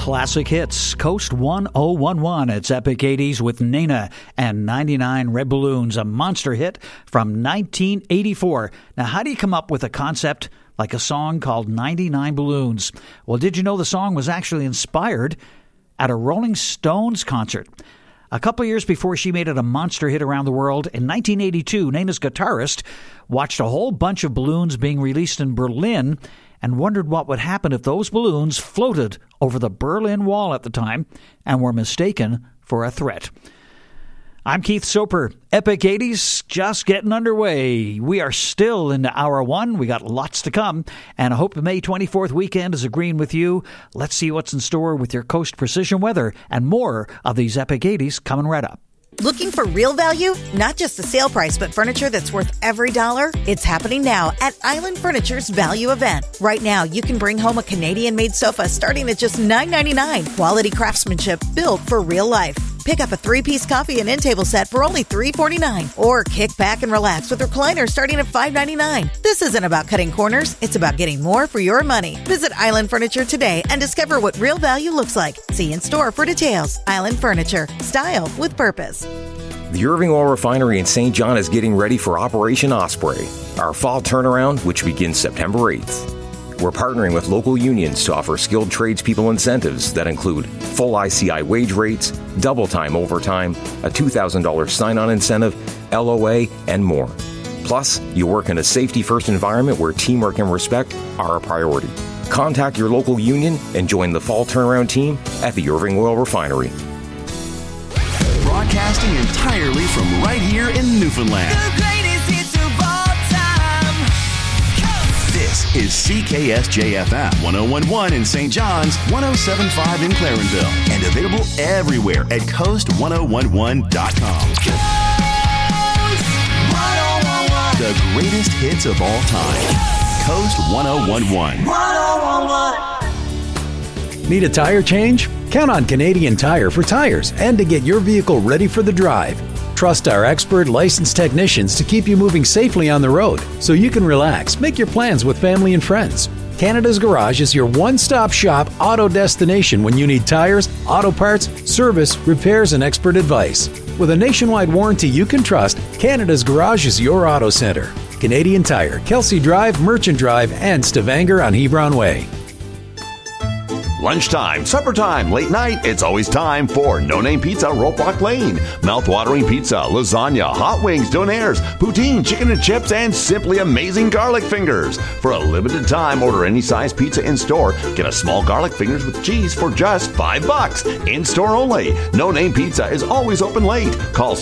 classic hits. Coast 1011. It's Epic 80s with Nena and 99 Red Balloons, a monster hit from 1984. Now, how do you come up with a concept like a song called 99 Balloons? Well, did you know the song was actually inspired at a Rolling Stones concert? A couple of years before she made it a monster hit around the world, in 1982, Nena's guitarist watched a whole bunch of balloons being released in Berlin and wondered what would happen if those balloons floated over the Berlin Wall at the time and were mistaken for a threat. I'm Keith Soper. Epic 80s just getting underway. We are still into hour one. We got lots to come, and I hope the May 24th weekend is agreeing with you. Let's see what's in store with your Coast Precision Weather and more of these Epic 80s coming right up. Looking for real value? Not just the sale price, but furniture that's worth every dollar? It's happening now at Island Furniture's Value Event. Right now, you can bring home a Canadian-made sofa starting at just $9.99. Quality craftsmanship built for real life. Pick up a 3-piece coffee and end table set for only $3.49. Or kick back and relax with recliners starting at $5.99. This isn't about cutting corners. It's about getting more for your money. Visit Island Furniture today and discover what real value looks like. See in store for details. Island Furniture. Style with purpose. The Irving Oil Refinery in St. John is getting ready for Operation Osprey, our fall turnaround, which begins September 8th. We're partnering with local unions to offer skilled tradespeople incentives that include full ICI wage rates, double time overtime, a $2,000 sign-on incentive, LOA, and more. Plus, you work in a safety-first environment where teamwork and respect are a priority. Contact your local union and join the fall turnaround team at the Irving Oil Refinery. Broadcasting entirely from right here in Newfoundland. The greatest hits of all time. This is CKSJ-FM 1011 in St. John's, 1075 in Clarenville, and available everywhere at coast1011.com. Coast 1011. The greatest hits of all time. Coast 1011. 1011. Need a tire change? Count on Canadian Tire for tires and to get your vehicle ready for the drive. Trust our expert licensed technicians to keep you moving safely on the road so you can relax, make your plans with family and friends. Canada's Garage is your one-stop shop auto destination when you need tires, auto parts, service, repairs, and expert advice. With a nationwide warranty you can trust, Canada's Garage is your auto center. Canadian Tire, Kelsey Drive, Merchant Drive, and Stavanger on Hebron Way. Lunchtime, supper time, late night, it's always time for No Name Pizza, Rope Walk Lane. Mouth-watering pizza, lasagna, hot wings, donaires, poutine, chicken and chips, and simply amazing garlic fingers. For a limited time, order any size pizza in-store. Get a small garlic fingers with cheese for just $5. In-store only. No Name Pizza is always open late. Call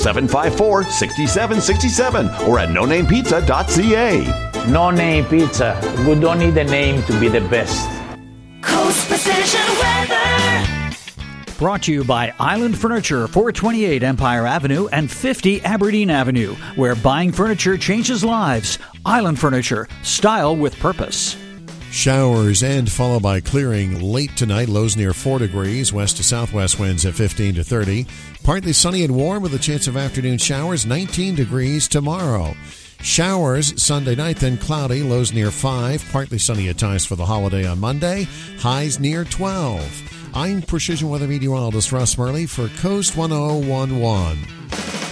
754-6767 or at nonamepizza.ca. No Name Pizza. We don't need a name to be the best. Coast Precision Weather. Brought to you by Island Furniture, 428 Empire Avenue and 50 Aberdeen Avenue, where buying furniture changes lives. Island Furniture, style with purpose. Showers and followed by clearing late tonight. Lows near 4 degrees. West to southwest winds at 15 to 30. Partly sunny and warm with a chance of afternoon showers. 19 degrees tomorrow. Showers Sunday night, then cloudy, lows near 5. Partly sunny at times for the holiday on Monday. Highs near 12. I'm Precision Weather Meteorologist Russ Murley for Coast 1011.